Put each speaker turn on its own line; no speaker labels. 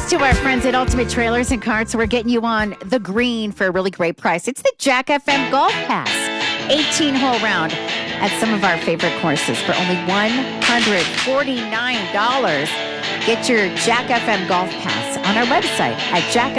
to our friends at Ultimate Trailers and Carts. We're getting you on the green for a really great price. It's the Jack FM Golf Pass, 18-hole round at some of our favorite courses for only $149. Get your Jack FM Golf Pass on our website at